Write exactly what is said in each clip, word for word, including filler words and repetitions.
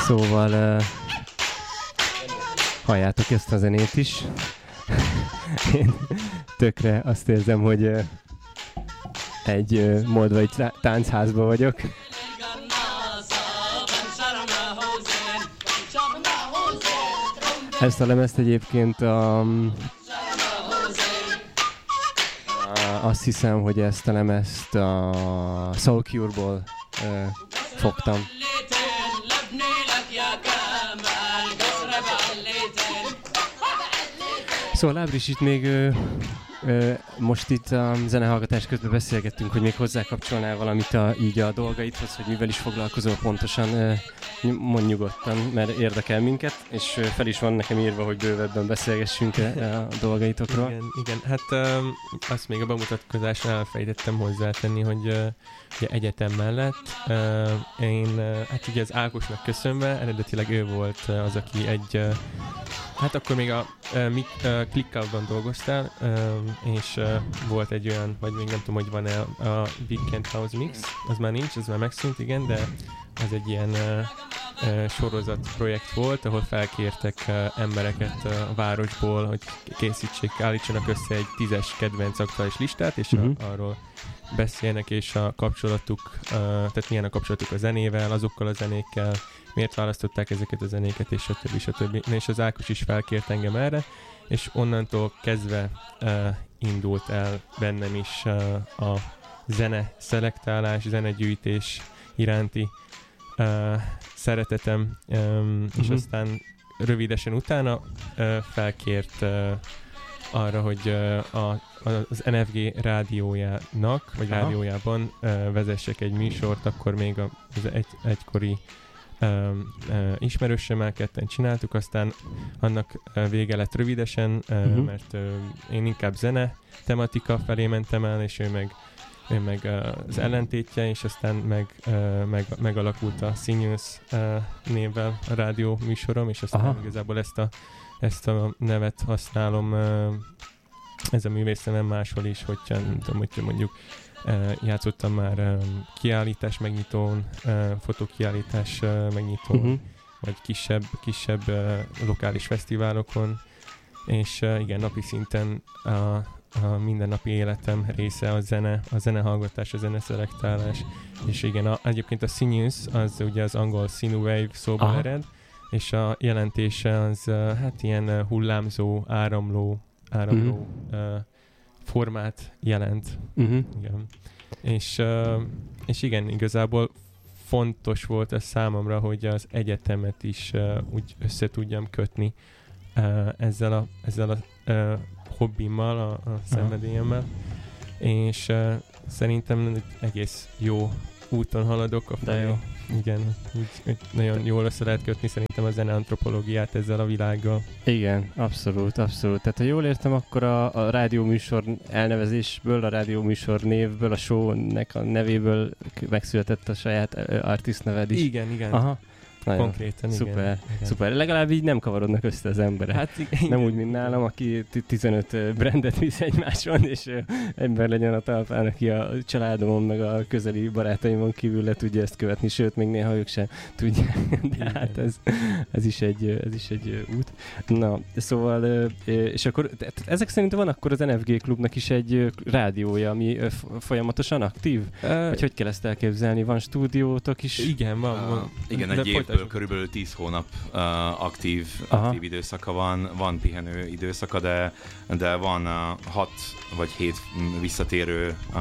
Szóval uh, halljátok ezt a zenét is. Én tökre azt érzem, hogy uh, egy uh, moldvai táncházban vagyok. Ezt a lemezt egyébként um, uh, azt hiszem, hogy ezt a lemezt a Soul Cure-ból uh, fogtam. Szóval Ábris, itt még ö, ö, most itt a zenehallgatás közben beszélgettünk, hogy még hozzákapcsolnál valamit a, így a dolgaidhoz, hogy mivel is foglalkozol pontosan, ö, mondj nyugodtan, mert érdekel minket, és fel is van nekem írva, hogy bővebben beszélgessünk a dolgaitokról. Igen, igen. Hát um, azt még a bemutatkozásnál elfejtettem hozzátenni, hogy uh, ugye egyetem mellett uh, én, uh, hát ugye az Ákosnak köszönve, eredetileg ő volt uh, az, aki egy uh, hát akkor még a uh, uh, ClickUp-ban dolgoztál, uh, és uh, volt egy olyan, vagy még nem tudom, hogy van-e a Weekend House Mix, az már nincs, az már megszűnt, igen, de az egy ilyen uh, uh, sorozat projekt volt, ahol felkértek uh, embereket uh, a városból, hogy készítsék, állítsanak össze egy tízes kedvenc aktuális listát, és uh-huh. a, arról beszélnek, és a kapcsolatuk, uh, tehát milyen a kapcsolatuk a zenével, azokkal a zenékkel, miért választották ezeket a zenéket, és stb. stb. És az Ákos is felkért engem erre, és onnantól kezdve uh, indult el bennem is uh, a zene szelektálás, zenegyűjtés iránti uh, szeretetem, um, uh-huh. és aztán rövidesen utána uh, felkért uh, arra, hogy uh, a, az en ef gé rádiójának, vagy Aha. rádiójában uh, vezessek egy műsort, akkor még az egy, egykori Um, uh, ismerősömmel ketten csináltuk, aztán annak uh, vége lett rövidesen, uh, uh-huh. mert uh, én inkább zene tematika felé mentem el, és ő meg, ő meg uh, az ellentétje, és aztán meg, uh, meg, megalakult a Sinus uh, névvel a rádió műsorom, és aztán Aha. igazából ezt a, ezt a nevet használom uh, ez a művészetem máshol is, hogyha, nem tudom, hogyha mondjuk Uh, játszottam már um, kiállítás megnyitón, uh, fotókiállítás uh, megnyitón, uh-huh. vagy kisebb, kisebb uh, lokális fesztiválokon, és uh, igen, napi szinten a, a mindennapi életem része a zene, a zenehallgatás, a zeneszelektálás, és igen, a, egyébként a Sinus, az ugye az angol Sinwave szóból Aha. ered, és a jelentése az uh, hát ilyen uh, hullámzó, áramló, áramló uh-huh. uh, formát jelent. Uh-huh. Igen. És, uh, és igen, igazából fontos volt ez számomra, hogy az egyetemet is uh, úgy össze tudjam kötni uh, ezzel a, ezzel a uh, hobbimmal, a, a szenvedélyemmel. És uh, szerintem egész jó úton haladok a felé. Igen, úgy, úgy nagyon jól össze lehet kötni szerintem a zeneantropológiát ezzel a világgal. Igen, abszolút, abszolút. Tehát ha jól értem, akkor a, a rádióműsor elnevezésből, a rádióműsor névből, a show-nek a nevéből megszületett a saját artist neved is. Igen, igen. Aha. Nagyon konkrétan, szuper, igen. Szuper. Legalább így nem kavarodnak össze az emberek. Hát igen. Nem úgy, mint nálam, aki tizenöt brandet visz egymáson, és ember legyen a talpán, aki a családomon, meg a közeli barátaimon kívül le tudja ezt követni, sőt, még néha ők sem tudják. De igen. Hát ez, ez, is egy, ez is egy út. Na, szóval, és akkor ezek szerint van akkor az en ef gé klubnak is egy rádiója, ami folyamatosan aktív? Uh, Vagy hogy kell ezt elképzelni? Van stúdiótok is? Igen, van. Uh, van. Igen, egy évből körülbelül tíz hónap uh, aktív, aktív időszaka van, van pihenő időszaka, de, de van uh, hat vagy hét visszatérő uh,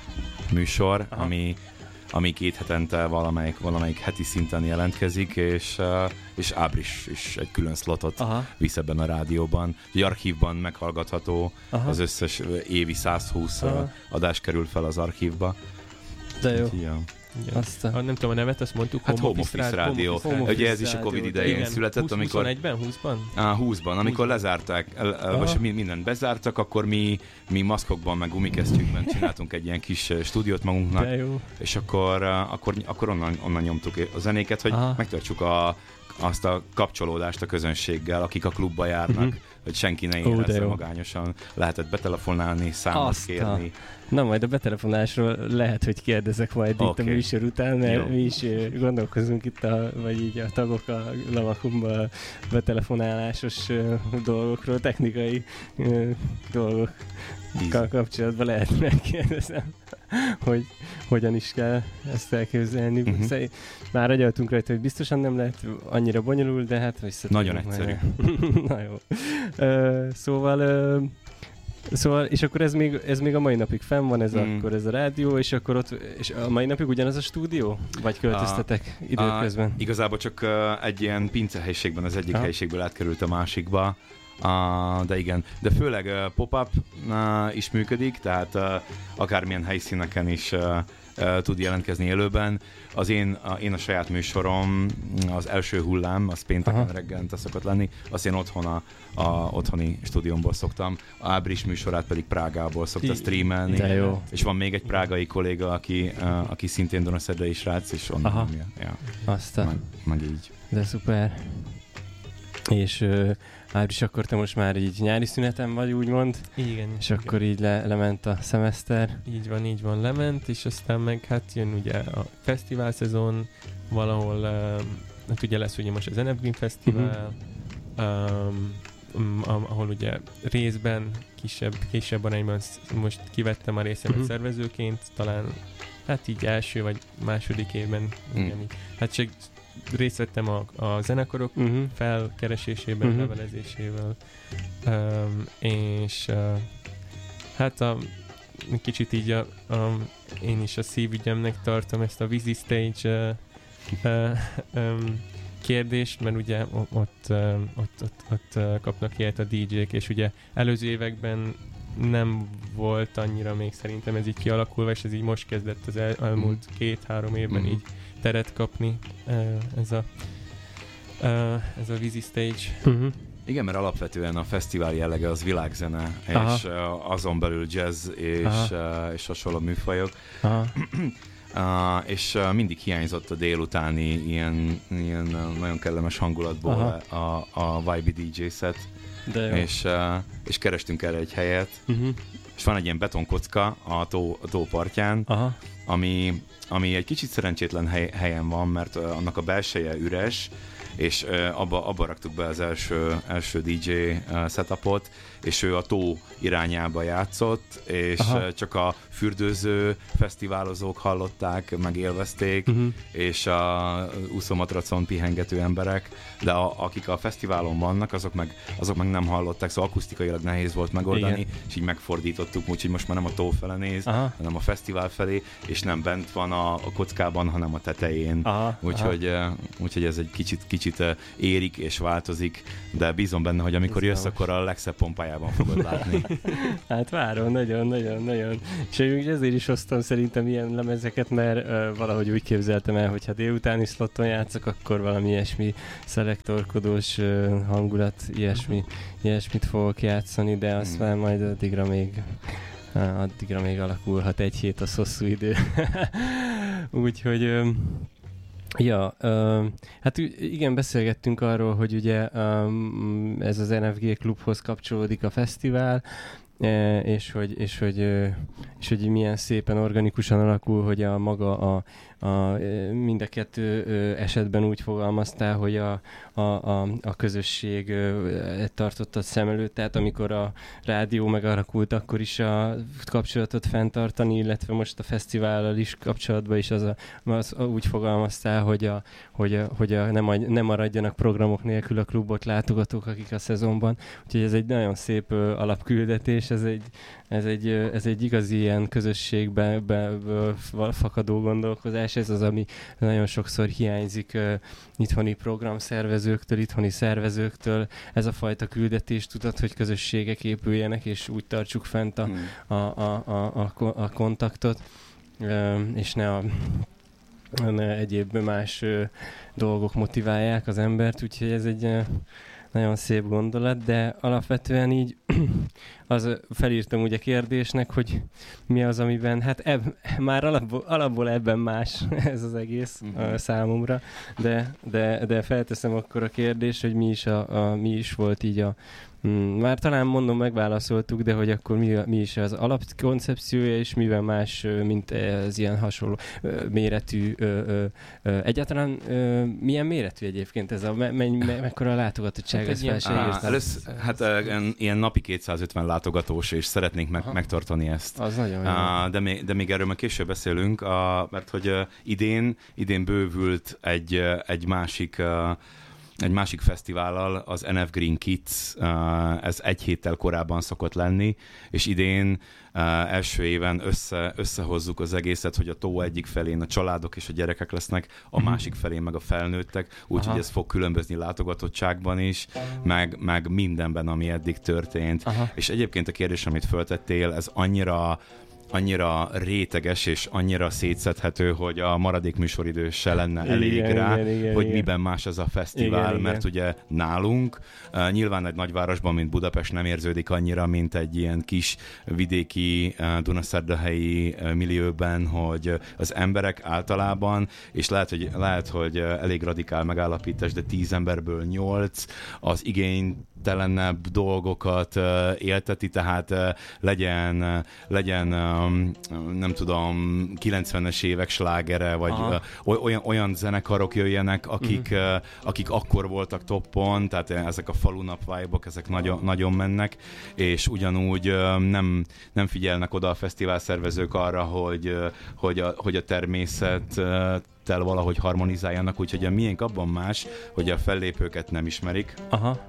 műsor, ami, ami két hetente valamelyik, valamelyik heti szinten jelentkezik, és, uh, és Ábris is egy külön slotot Aha. visz ebben a rádióban. Egy archívban meghallgatható, Aha. az összes évi százhúsz uh, adás kerül fel az archívba. De jó. Ja. A, nem tudom a nevet, azt mondtuk, hát Home Office Rádió. Ugye ez is a Covid idején igen, született, húsz, amikor... huszonegyben, húszban? Á, húszban, amikor lezárták, vagy mindent bezártak, akkor mi, mi maszkokban, meg gumikesztyűkben csináltunk egy ilyen kis stúdiót magunknak, és akkor, akkor, akkor onnan, onnan nyomtuk a zenéket, hogy Aha. megtartsuk a, azt a kapcsolódást a közönséggel, akik a klubba járnak, uh-huh. hogy senki ne érezze magányosan. Lehetett betelefonálni, számot Azt kérni. A... Na majd a betelefonásról lehet, hogy kérdezek majd okay. itt a műsor után, mert Jó. mi is gondolkozunk itt, a, vagy így a tagok a lavakumban a betelefonálásos uh, dolgokról, technikai uh, dolgokkal kapcsolatban lehet megkérdezem, hogy hogyan is kell ezt elképzelni. Uh-huh. Szóval már agyaltunk rajta, hogy biztosan nem lehet annyira bonyolult, de hát nagyon egyszerű. Na jó. Uh, szóval... Uh, Szóval, és akkor ez még, ez még a mai napig fenn van, ez, mm. akkor ez a rádió, és akkor ott, és a mai napig ugyanaz a stúdió? Vagy költöztetek a, időközben? A, igazából csak uh, egy ilyen pincehelyiségben az egyik ha. helyiségből átkerült a másikba, uh, de igen, de főleg uh, pop-up uh, is működik, tehát uh, akármilyen helyszíneken is uh, uh, tud jelentkezni élőben. Az én a, én a saját műsorom, az első hullám, az pénteken reggelente szokott lenni, azt én otthon a, a otthoni stúdiómból szoktam, a Ábris műsorát pedig Prágából szokta streamelni. De jó. És van még egy prágai kolléga, aki, uh, aki szintén donoszerdei srác, és onnan Aha. ja. Aztán. Meg, meg így. De szuper. És uh, Ábris, akkor te most már így nyári szüneten vagy, úgymond. Igen. És igen. akkor így le, lement a szemeszter. Így van, így van, lement, és aztán meg hát jön ugye a fesztivál szezon, valahol, uh, hát ugye lesz ugye most az en ef Green Fesztivál, uh-huh. um, um, ahol ugye részben, kisebb, kisebb arányban most kivettem a részemet uh-huh. szervezőként, talán hát így első vagy második évben, uh-huh. igen, így. Hát csak részt vettem a, a zenekarok uh-huh. felkeresésében, uh-huh. levelezésével, um, és uh, hát a, kicsit így a, a, én is a szívügyemnek tartom ezt a Busy Stage uh, uh, um, kérdést, mert ugye ott, uh, ott, ott, ott uh, kapnak ilyet a dé jék, és ugye előző években nem volt annyira még szerintem ez így kialakulva, és ez így most kezdett az el, elmúlt két-három évben mm. így teret kapni uh, ez a uh, ez a Busy Stage. Uh-huh. Igen, mert alapvetően a fesztivál jellege az világzene, Aha. és uh, azon belül jazz és, uh, és hasonló műfajok. Uh, és uh, mindig hiányzott a délutáni ilyen, ilyen uh, nagyon kellemes hangulatból a, a Vibe dé jé set, és, uh, és kerestünk erre egy helyet, uh-huh. és van egy ilyen betonkocka a tó, a tó partján, Aha. ami, ami egy kicsit szerencsétlen hely, helyen van, mert uh, annak a belseje üres, és uh, abba, abba raktuk be az első, első dé jé uh, setupot, és ő a tó irányába játszott, és Aha. csak a fürdőző fesztiválozók hallották, meg élvezték, uh-huh. és a úszómatracon pihengető emberek, de a, akik a fesztiválon vannak, azok meg, azok meg nem hallották, szóval akusztikailag nehéz volt megoldani, Igen. és így megfordítottuk, úgyhogy most már nem a tó fele néz, Aha. hanem a fesztivál felé, és nem bent van a, a kockában, hanem a tetején. Aha. Úgyhogy, Aha. úgyhogy ez egy kicsit, kicsit érik és változik, de bízom benne, hogy amikor ez jössz, akkor a legszebb pompájában fogod látni. Hát várom, nagyon, nagyon, nagyon. És ezért is hoztam szerintem ilyen lemezeket, mert uh, valahogy úgy képzeltem el, hogy ha délutáni szlotton játszok, akkor valami ilyesmi szelektorkodós uh, hangulat, ilyesmi, ilyesmit fogok játszani, de azt hmm. már majd addigra még uh, addigra még alakulhat, egy hét az hosszú idő. Úgyhogy um, ja, uh, hát igen, beszélgettünk arról, hogy ugye um, ez az en ef gé klubhoz kapcsolódik a fesztivál, uh, és, hogy, és, hogy, uh, és hogy milyen szépen organikusan alakul, hogy a maga a, a, mind a kettő esetben úgy fogalmaztál, hogy a, a, a, a közösség tartotta szem előtt, tehát amikor a rádió megalakult, akkor is a kapcsolatot fenntartani, illetve most a fesztivállal is kapcsolatban is az, a, az úgy fogalmaztál, hogy, a, hogy, a, hogy a, nem, a, nem maradjanak programok nélkül a klubot látogatók, akik a szezonban. Úgyhogy ez egy nagyon szép alapküldetés, ez egy, ez egy, ez egy igazi ilyen közösségbe fakadó gondolkozás. Ez az, ami nagyon sokszor hiányzik uh, itthoni programszervezőktől, itthoni szervezőktől. Ez a fajta küldetés, tudod, hogy közösségek épüljenek, és úgy tartsuk fent a, hmm. a, a, a, a, a kontaktot, uh, és ne a ne egyéb más uh, dolgok motiválják az embert, úgyhogy ez egy uh, nagyon szép gondolat, de alapvetően így az felírtam ugye kérdésnek, hogy mi az, amiben, hát eb, már alapból, alapból ebben más ez az egész uh-huh. a számomra, de, de, de felteszem akkor a kérdést, hogy mi is, a, a, mi is volt így a, Hmm, már talán mondom, megválaszoltuk, de hogy akkor mi, mi is az alapkoncepciója, és mivel más, mint az ilyen hasonló méretű, ö, ö, egyáltalán ö, milyen méretű egyébként ez a, me, me, me, mekkora a látogatottság? Hát, ez fel á, elősz, hát ilyen, ilyen napi kétszázötven látogatós, és szeretnénk meg, megtartani ezt. Az nagyon uh, de, még, de még erről meg később beszélünk, uh, mert hogy uh, idén, idén bővült egy, uh, egy másik uh, egy másik fesztivállal, az en ef Green Kids, uh, ez egy héttel korábban szokott lenni, és idén uh, első éven össze, összehozzuk az egészet, hogy a tó egyik felén a családok és a gyerekek lesznek, a uh-huh. másik felén meg a felnőttek, úgyhogy ez fog különbözni látogatottságban is, meg, meg mindenben, ami eddig történt. Aha. És egyébként a kérdés, amit föltettél, ez annyira annyira réteges és annyira szétszedhető, hogy a maradék műsoridő se lenne elég igen, rá, igen, igen, hogy igen. miben más ez a fesztivál, igen, mert igen. ugye nálunk, uh, nyilván egy nagyvárosban, mint Budapest nem érződik annyira, mint egy ilyen kis vidéki uh, dunaszerdahelyi uh, millióben, hogy az emberek általában, és lehet, hogy, lehet, hogy uh, elég radikál megállapítás, de tíz emberből nyolc az igénytelenebb dolgokat uh, élteti, tehát uh, legyen, uh, legyen uh, nem tudom, kilencvenes évek slágere, vagy uh, olyan, olyan zenekarok jöjjenek, akik, uh-huh. uh, akik akkor voltak toppon, tehát ezek a falunap vibe-ok, ezek nagyon, nagyon mennek, és ugyanúgy uh, nem, nem figyelnek oda a fesztivál szervezők arra, hogy, uh, hogy, a, hogy a természet uh, tel valahogy harmonizáljanak, úgyhogy a miénk abban más, hogy a fellépőket nem ismerik. Aha.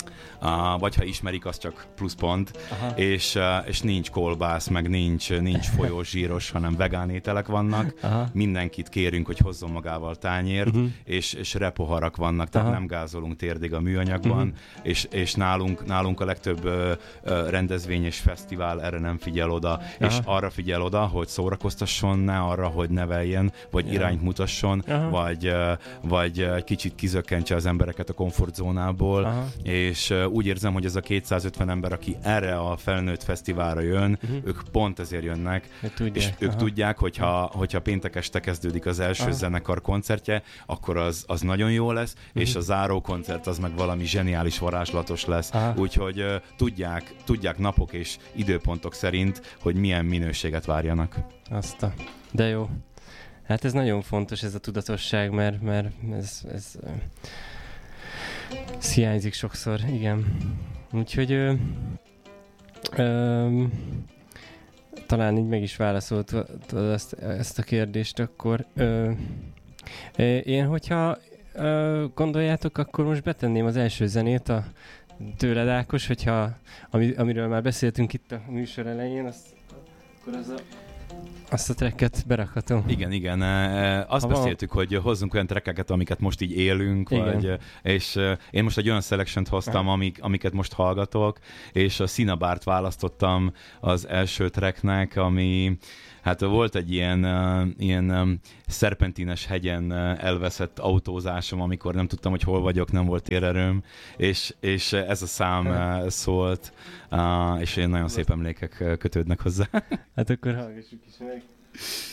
Uh, vagy ha ismerik, az csak pluszpont, és, uh, és nincs kolbász, meg nincs, nincs folyós zsíros, hanem vegán ételek vannak. Aha. Mindenkit kérünk, hogy hozzon magával tányért, uh-huh. és, és repoharak vannak, tehát Aha. nem gázolunk térdig a műanyagban, uh-huh. és, és nálunk, nálunk a legtöbb uh, uh, rendezvény és fesztivál erre nem figyel oda, Aha. és arra figyel oda, hogy szórakoztasson, ne arra, hogy neveljen, vagy ja. irányt mutasson, vagy, uh, vagy uh, kicsit kizökkentse az embereket a komfortzónából, Aha. és uh, úgy érzem, hogy ez a kétszázötven ember, aki erre a felnőtt fesztiválra jön, uh-huh. ők pont ezért jönnek, tudják. és ők Aha. tudják, hogyha, hogyha péntek este kezdődik az első Aha. zenekar koncertje, akkor az, az nagyon jó lesz, uh-huh. és a záró koncert az meg valami zseniális, varázslatos lesz. Aha. Úgyhogy uh, tudják, tudják napok és időpontok szerint, hogy milyen minőséget várjanak. Azt a... De jó. Hát ez nagyon fontos, ez a tudatosság, mert, mert ez... ez Ez hiányzik sokszor, igen. Úgyhogy ö, ö, talán így meg is válaszoltad ezt, ezt a kérdést, akkor ö, én, hogyha ö, gondoljátok, akkor most betenném az első zenét a tőled, Ákos, hogyha ami, amiről már beszéltünk itt a műsor elején, azt, akkor az a Azt a tracket berakhatom. Igen, igen. Azt ha beszéltük, van... hogy hozzunk olyan trackeket, amiket most így élünk, vagy, és én most egy olyan selection-t hoztam, amik, amiket most hallgatok, és a Cinabart választottam az első tracknek, ami hát volt egy ilyen, uh, ilyen um, szerpentines hegyen uh, elveszett autózásom, amikor nem tudtam, hogy hol vagyok, nem volt térerőm, és, és ez a szám uh, szólt, uh, és én nagyon szép emlékek uh, kötődnek hozzá. Hát akkor hallgassuk is meg.